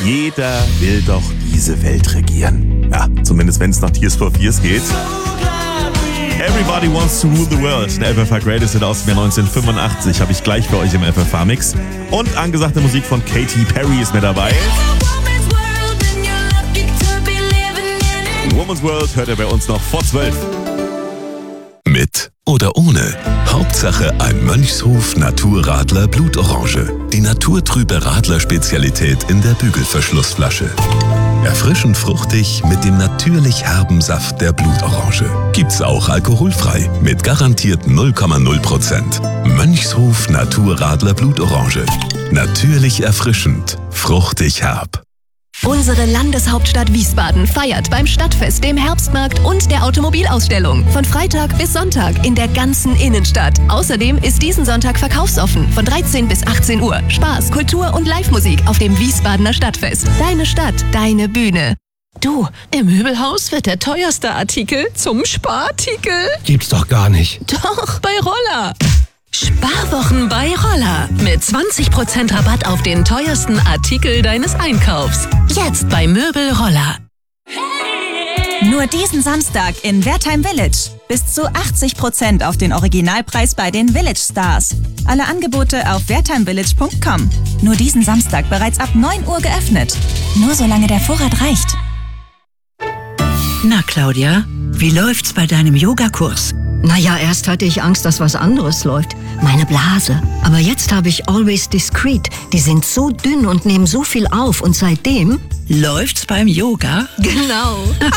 Jeder will doch diese Welt regieren. Ja, zumindest wenn es nach Tears for Fears geht. Everybody Wants to Rule the World, der FFH Greatest Hit aus dem Jahr 1985, habe ich gleich für euch im FFH-Mix. Und angesagte Musik von Katy Perry ist mit dabei. Woman's World hört ihr bei uns noch vor 12. Mit oder ohne. Hauptsache ein Mönchshof Naturradler Blutorange. Die naturtrübe Radler-Spezialität in der Bügelverschlussflasche. Erfrischend fruchtig mit dem natürlich herben Saft der Blutorange. Gibt's auch alkoholfrei mit garantiert 0,0%. Mönchshof Naturradler Blutorange. Natürlich erfrischend, fruchtig herb. Unsere Landeshauptstadt Wiesbaden feiert beim Stadtfest, dem Herbstmarkt und der Automobilausstellung von Freitag bis Sonntag in der ganzen Innenstadt. Außerdem ist diesen Sonntag verkaufsoffen von 13 bis 18 Uhr. Spaß, Kultur und Live-Musik auf dem Wiesbadener Stadtfest. Deine Stadt, deine Bühne. Du, im Möbelhaus wird der teuerste Artikel zum Sparartikel. Gibt's doch gar nicht. Doch, bei Roller. Sparwochen bei Roller. Mit 20% Rabatt auf den teuersten Artikel deines Einkaufs. Jetzt bei Möbel Roller. Nur diesen Samstag in Wertheim Village. Bis zu 80% auf den Originalpreis bei den Village Stars. Alle Angebote auf wertheimvillage.com. Nur diesen Samstag bereits ab 9 Uhr geöffnet. Nur solange der Vorrat reicht. Na Claudia, wie läuft's bei deinem Yogakurs? Naja, erst hatte ich Angst, dass was anderes läuft. Meine Blase. Aber jetzt habe ich Always Discreet. Die sind so dünn und nehmen so viel auf. Und seitdem... Läuft's beim Yoga? Genau.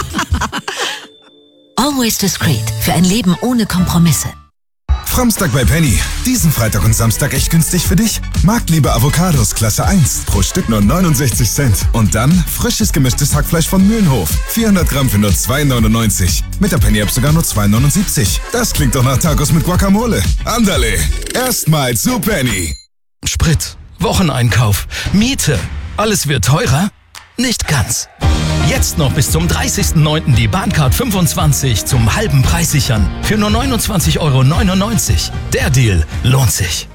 Always Discreet. Für ein Leben ohne Kompromisse. Framstag bei Penny. Diesen Freitag und Samstag echt günstig für dich? Marktliebe Avocados Klasse 1. Pro Stück nur 69 Cent. Und dann frisches gemischtes Hackfleisch von Mühlenhof. 400 Gramm für nur 2,99. Mit der Penny-App sogar nur 2,79. Das klingt doch nach Tacos mit Guacamole. Andale. Erstmal zu Penny. Sprit, Wocheneinkauf, Miete. Alles wird teurer? Nicht ganz. Jetzt noch bis zum 30.09. die Bahncard 25 zum halben Preis sichern. Für nur 29,99 €. Der Deal lohnt sich.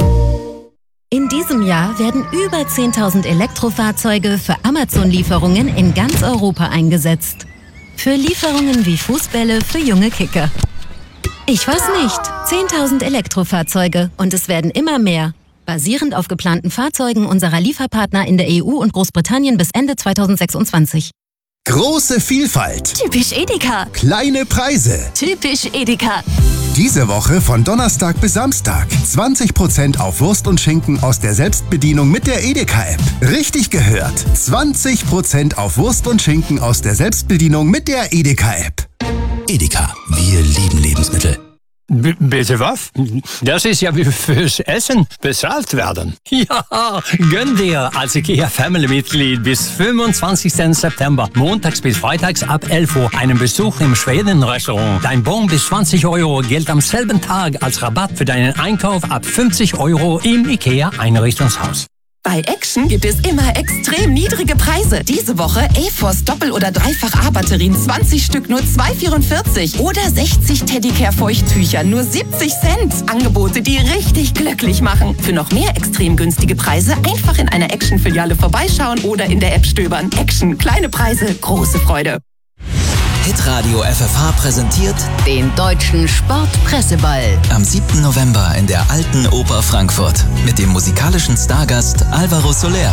In diesem Jahr werden über 10.000 Elektrofahrzeuge für Amazon-Lieferungen in ganz Europa eingesetzt. Für Lieferungen wie Fußbälle für junge Kicker. Ich weiß nicht. 10.000 Elektrofahrzeuge und es werden immer mehr. Basierend auf geplanten Fahrzeugen unserer Lieferpartner in der EU und Großbritannien bis Ende 2026. Große Vielfalt. Typisch Edeka. Kleine Preise. Typisch Edeka. Diese Woche von Donnerstag bis Samstag. 20% auf Wurst und Schinken aus der Selbstbedienung mit der Edeka-App. Richtig gehört. 20% auf Wurst und Schinken aus der Selbstbedienung mit der Edeka-App. Edeka. Wir lieben Lebensmittel. Bitte was? Das ist ja wie fürs Essen bezahlt werden. Ja, gönn dir als IKEA-Family-Mitglied bis 25. September, montags bis freitags ab 11 Uhr, einen Besuch im Schweden-Restaurant. Dein Bon bis 20 € gilt am selben Tag als Rabatt für deinen Einkauf ab 50 € im IKEA-Einrichtungshaus. Bei Action gibt es immer extrem niedrige Preise. Diese Woche A-Force Doppel- oder Dreifach-A-Batterien 20 Stück nur 2,44 oder 60 Teddicare-Feuchttücher nur 70 Cent. Angebote, die richtig glücklich machen. Für noch mehr extrem günstige Preise einfach in einer Action-Filiale vorbeischauen oder in der App stöbern. Action, kleine Preise, große Freude. Hitradio FFH präsentiert Den Deutschen Sportpresseball. am 7. November in der Alten Oper Frankfurt mit dem musikalischen Stargast Alvaro Soler.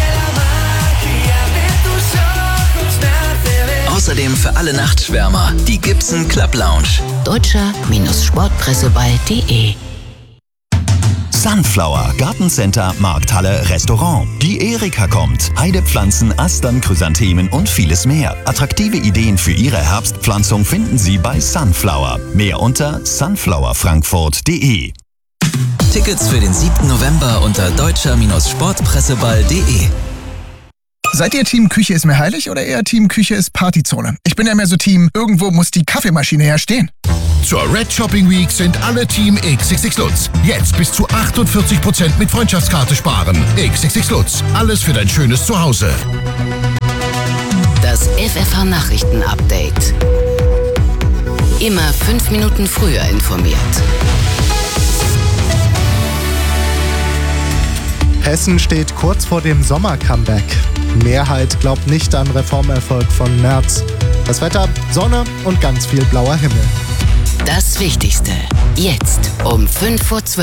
Außerdem für alle Nachtschwärmer die Gibson Club Lounge. Deutscher-Sportpresseball.de. Sunflower, Gartencenter, Markthalle, Restaurant. Die Erika kommt. Heidepflanzen, Astern, Chrysanthemen und vieles mehr. Attraktive Ideen für Ihre Herbstpflanzung finden Sie bei Sunflower. Mehr unter sunflowerfrankfurt.de. Tickets für den 7. November unter deutscher-sportpresseball.de. Seid ihr Team Küche ist mir heilig oder eher Team Küche ist Partyzone? Ich bin ja mehr so Team, irgendwo muss die Kaffeemaschine ja stehen. Zur Red Shopping Week sind alle Team XXX Lutz. Jetzt bis zu 48% mit Freundschaftskarte sparen. XXX Lutz. Alles für dein schönes Zuhause. Das FFH Nachrichten Update. Immer 5 Minuten früher informiert. Hessen steht kurz vor dem Sommer-Comeback. Mehrheit glaubt nicht an Reformerfolg von Merz. Das Wetter, Sonne und ganz viel blauer Himmel. Das Wichtigste, jetzt um 5:12 Uhr.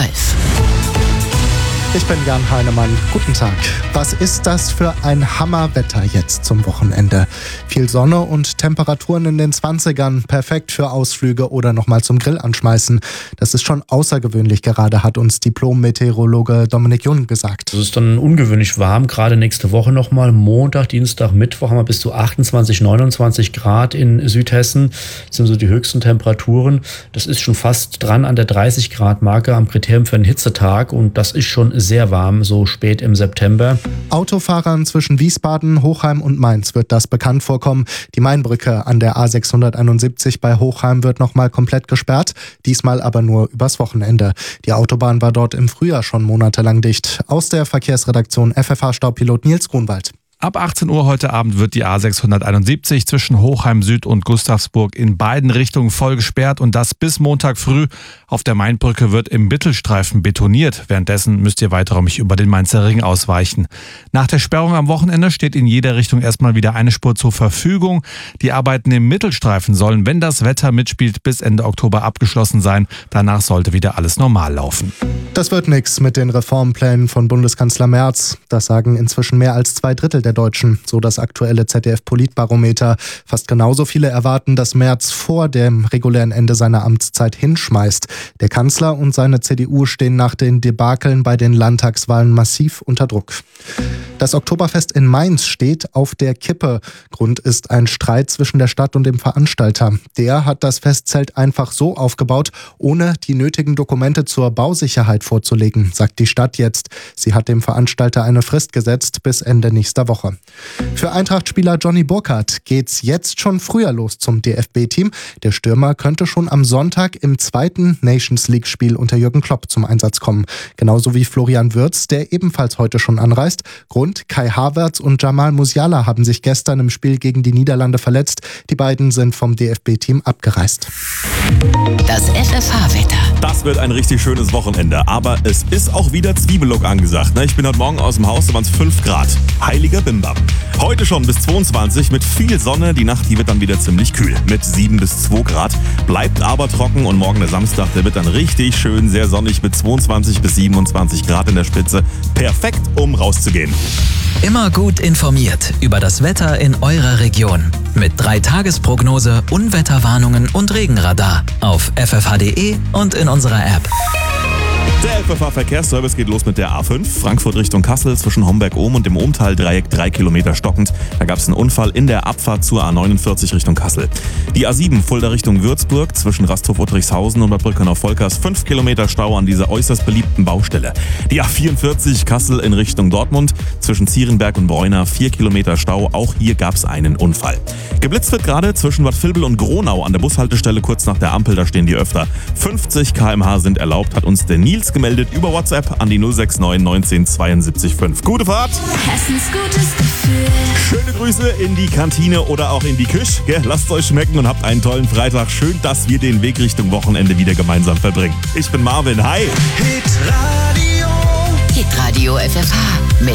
Ich bin Jan Heinemann. Guten Tag. Was ist das für ein Hammerwetter jetzt zum Wochenende? Viel Sonne und Temperaturen in den 20ern. Perfekt für Ausflüge oder nochmal zum Grill anschmeißen. Das ist schon außergewöhnlich gerade, hat uns Diplom-Meteorologe Dominik Jung gesagt. Es ist dann ungewöhnlich warm, gerade nächste Woche nochmal. Montag, Dienstag, Mittwoch haben wir bis zu 28, 29 Grad in Südhessen. Das sind so die höchsten Temperaturen. Das ist schon fast dran an der 30 Grad Marke am Kriterium für einen Hitzetag. Und das ist schon sehr warm, so spät im September. Autofahrern zwischen Wiesbaden, Hochheim und Mainz wird das bekannt vorkommen. Die Mainbrücke an der A671 bei Hochheim wird nochmal komplett gesperrt, diesmal aber nur übers Wochenende. Die Autobahn war dort im Frühjahr schon monatelang dicht. Aus der Verkehrsredaktion FFH-Staupilot Nils Grunwald. Ab 18 Uhr heute Abend wird die A671 zwischen Hochheim Süd und Gustavsburg in beiden Richtungen voll gesperrt und das bis Montag früh. Auf der Mainbrücke wird im Mittelstreifen betoniert. Währenddessen müsst ihr weiträumig über den Mainzer Ring ausweichen. Nach der Sperrung am Wochenende steht in jeder Richtung erstmal wieder eine Spur zur Verfügung. Die Arbeiten im Mittelstreifen sollen, wenn das Wetter mitspielt, bis Ende Oktober abgeschlossen sein. Danach sollte wieder alles normal laufen. Das wird nix mit den Reformplänen von Bundeskanzler Merz. Das sagen inzwischen mehr als 2/3 der Deutschen, so das aktuelle ZDF-Politbarometer. Fast genauso viele erwarten, dass Merz vor dem regulären Ende seiner Amtszeit hinschmeißt. Der Kanzler und seine CDU stehen nach den Debakeln bei den Landtagswahlen massiv unter Druck. Das Oktoberfest in Mainz steht auf der Kippe. Grund ist ein Streit zwischen der Stadt und dem Veranstalter. Der hat das Festzelt einfach so aufgebaut, ohne die nötigen Dokumente zur Bausicherheit vorzulegen, sagt die Stadt jetzt. Sie hat dem Veranstalter eine Frist gesetzt bis Ende nächster Woche. Für Eintracht-Spieler Johnny Burkhardt geht's jetzt schon früher los zum DFB-Team. Der Stürmer könnte schon am Sonntag im zweiten Nations-League-Spiel unter Jürgen Klopp zum Einsatz kommen. Genauso wie Florian Wirtz, der ebenfalls heute schon anreist. Grund: Kai Havertz und Jamal Musiala haben sich gestern im Spiel gegen die Niederlande verletzt. Die beiden sind vom DFB-Team abgereist. Das FFH-Wetter. Das wird ein richtig schönes Wochenende, aber es ist auch wieder Zwiebellook angesagt. Ich bin heute Morgen aus dem Haus, da waren es 5 Grad. Heiliger Bimbam. Heute schon bis 22 mit viel Sonne. Die Nacht, die wird dann wieder ziemlich kühl mit 7 bis 2 Grad. Bleibt aber trocken und morgen der Samstag, der wird dann richtig schön, sehr sonnig mit 22 bis 27 Grad in der Spitze. Perfekt, um rauszugehen. Immer gut informiert über das Wetter in eurer Region. Mit 3-Tages-Prognose, Unwetterwarnungen und Regenradar auf ffh.de und in unserer App. Der FFH-Verkehrsservice geht los mit der A5, Frankfurt Richtung Kassel zwischen Homberg-Ohm und dem Ohmtal-Dreieck 3 Kilometer stockend. Da gab es einen Unfall in der Abfahrt zur A49 Richtung Kassel. Die A7 Fulda Richtung Würzburg zwischen Rasthof-Uttrichshausen und Bad Brückenau-Volkers 5 Kilometer Stau an dieser äußerst beliebten Baustelle. Die A44 Kassel in Richtung Dortmund zwischen Zierenberg und Bräuner 4 Kilometer Stau. Auch hier gab es einen Unfall. Geblitzt wird gerade zwischen Bad Vilbel und Gronau an der Bushaltestelle kurz nach der Ampel. Da stehen die öfter. 50 km/h sind erlaubt, hat uns der Nils gemeldet über WhatsApp an die 069 19 72 5. Gute Fahrt! Hessens gutes Gefühl. Schöne Grüße in die Kantine oder auch in die Küche. Lasst euch schmecken und habt einen tollen Freitag. Schön, dass wir den Weg Richtung Wochenende wieder gemeinsam verbringen. Ich bin Marvin. Hi! Hitradio FFH mit